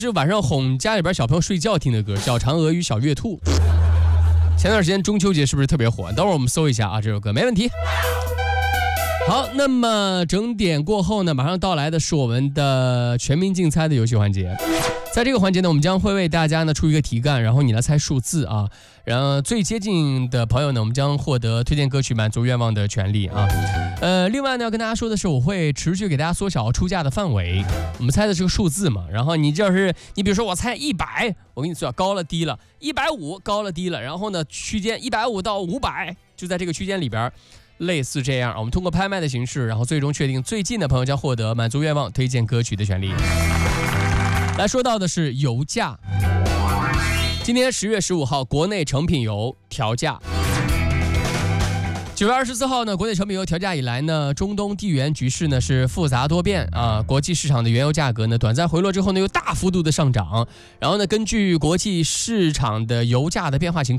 是晚上哄家里边小朋友睡觉听的歌，小嫦娥与小月兔。前段时间中秋节是不是特别火？等会儿我们搜一下啊，这首歌没问题。好，那么整点过后呢，马上到来的是我们的全民竞猜的游戏环节。在这个环节呢，我们将会为大家呢出一个题干，然后你来猜数字啊，然后最接近的朋友呢，我们将获得推荐歌曲满足愿望的权利啊。另外呢，要跟大家说的是，我会持续给大家缩小出价的范围。我们猜的是个数字嘛，然后你就是你比如说我猜100，我给你算高了低了，150高了低了，然后呢区间150到500，就在这个区间里边。类似这样，我们通过拍卖的形式，然后最终确定最近的朋友将获得满足愿望推荐歌曲的权利。来说到的是油价，今天10月15号，国内成品油调价。9月24号呢，国内成品油调价以来呢，中东地缘局势呢是复杂多变啊，国际市场的原油价格呢短暂回落之后呢又大幅度的上涨，然后呢根据国际市场的油价的变化情况。